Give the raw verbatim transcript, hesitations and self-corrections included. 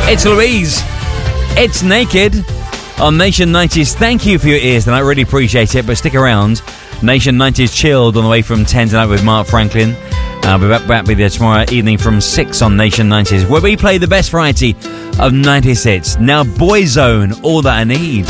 It's Louise. It's Naked on Nation nineties. Thank you for your ears, and I really appreciate it. But stick around. Nation nineties Chilled on the way from ten tonight with Mark Franklin. I'll be back, back with you tomorrow evening from six on Nation nineties, where we play the best variety of nineties hits. Now, Boyzone, All That I Need.